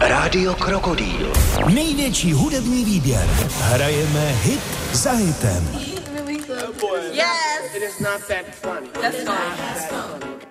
Rádio Krokodýl. Největší hudební výběr. Hrajeme hit za hitem. Yes! It is not that funny. That's not.